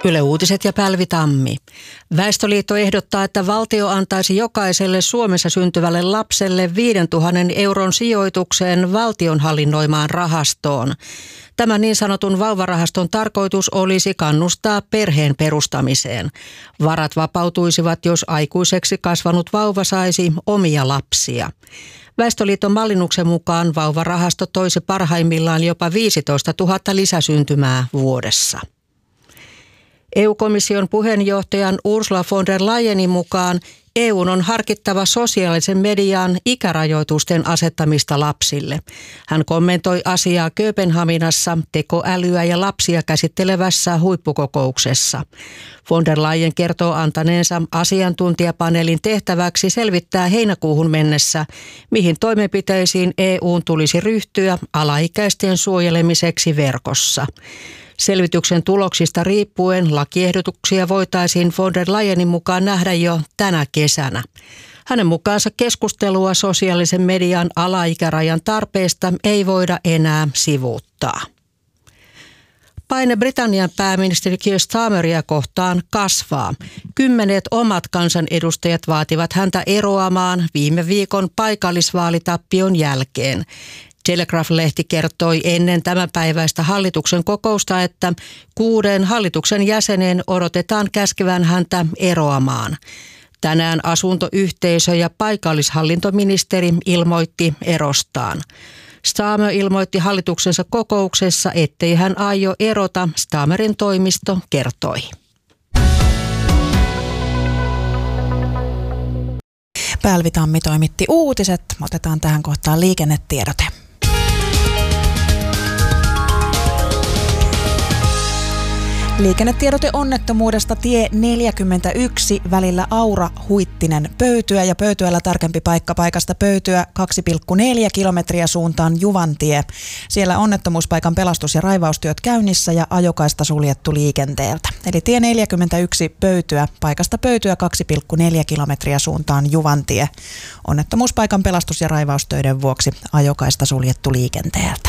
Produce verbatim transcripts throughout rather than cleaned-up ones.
Yle Uutiset ja Pälvi Tammi. Väestöliitto ehdottaa, että valtio antaisi jokaiselle Suomessa syntyvälle lapselle viisituhatta euron sijoitukseen valtion hallinnoimaan rahastoon. Tämän niin sanotun vauvarahaston tarkoitus olisi kannustaa perheen perustamiseen. Varat vapautuisivat, jos aikuiseksi kasvanut vauva saisi omia lapsia. Väestöliiton mallinnuksen mukaan vauvarahasto toisi parhaimmillaan jopa viisitoistatuhatta lisäsyntymää vuodessa. E U-komission puheenjohtajan Ursula von der Leyenin mukaan E U:n on harkittava sosiaalisen median ikärajoitusten asettamista lapsille. Hän kommentoi asiaa Kööpenhaminassa tekoälyä ja lapsia käsittelevässä huippukokouksessa. Von der Leyen kertoo antaneensa asiantuntijapaneelin tehtäväksi selvittää heinäkuuhun mennessä, mihin toimenpiteisiin E U:n tulisi ryhtyä alaikäisten suojelemiseksi verkossa. Selvityksen tuloksista riippuen lakiehdotuksia voitaisiin von der Leyenin mukaan nähdä jo tänä kesänä. Hänen mukaansa keskustelua sosiaalisen median alaikärajan tarpeesta ei voida enää sivuuttaa. Paine Britannian pääministeri Keir Starmeria kohtaan kasvaa. Kymmenet omat kansanedustajat vaativat häntä eroamaan viime viikon paikallisvaalitappion jälkeen. Telegraph-lehti kertoi ennen tämänpäiväistä hallituksen kokousta, että kuuden hallituksen jäsenen odotetaan käskevän häntä eroamaan. Tänään asuntoyhteisö ja paikallishallintoministeri ilmoitti erostaan. Starmer ilmoitti hallituksensa kokouksessa, ettei hän aio erota, Starmerin toimisto kertoi. Pälvi Tammi toimitti uutiset. Otetaan tähän kohtaan liikennetiedote. Liikennetiedote onnettomuudesta tie neljäkymmentäyksi välillä Aura-Huittinen Pöytyä ja Pöytyällä tarkempi paikka paikasta Pöytyä kaksi pilkku neljä kilometriä suuntaan Juvantie. Siellä onnettomuuspaikan pelastus- ja raivaustyöt käynnissä ja ajokaista suljettu liikenteeltä. Eli tie neljäkymmentäyksi Pöytyä paikasta Pöytyä kaksi pilkku neljä kilometriä suuntaan Juvantie. Onnettomuuspaikan pelastus- ja raivaustöiden vuoksi ajokaista suljettu liikenteeltä.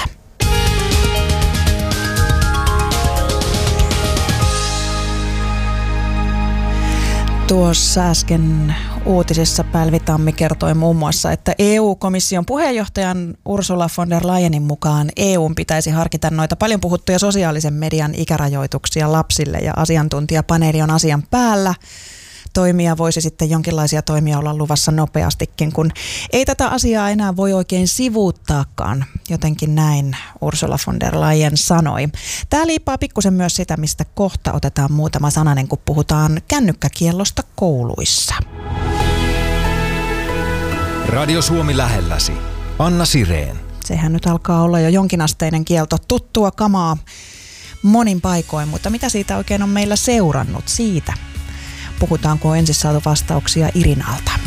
Tuossa äsken uutisissa Pälvi Tammi kertoi muun muassa, että E U-komission puheenjohtajan Ursula von der Leyenin mukaan E U:n pitäisi harkita noita paljon puhuttuja sosiaalisen median ikärajoituksia lapsille ja asiantuntijapaneeli on asian päällä. Toimia voisi sitten jonkinlaisia toimia olla luvassa nopeastikin, kun ei tätä asiaa enää voi oikein sivuuttaakaan. Jotenkin näin Ursula von der Leyen sanoi. Tämä liippaa pikkusen myös sitä, mistä kohta otetaan muutama sananen, kun puhutaan kännykkäkiellosta kouluissa. Radio Suomi lähelläsi. Anna Sireen. Sehän nyt alkaa olla jo jonkinasteinen kielto, tuttua kamaa monin paikoin, mutta mitä siitä oikein on meillä seurannut siitä? Puhutaan, kun on ensin saatu vastauksia Irinalta.